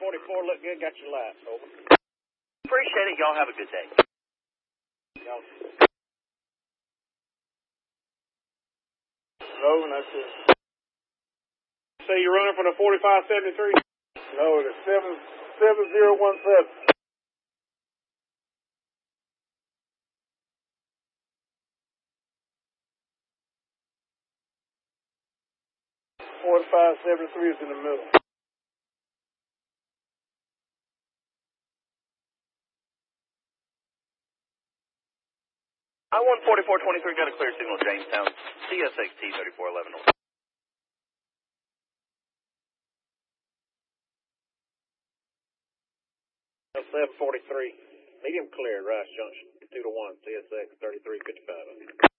44, look good, got your lights, over. Appreciate it. Y'all have a good day. Y'all. Over, that's it. Say you're running from the 4573? No, it's 7017. 4573 is in the middle. I-14423 got a clear signal, Jamestown, CSXT 3411. 743. Medium clear, Rice Junction, 2 to 1, CSX 3355.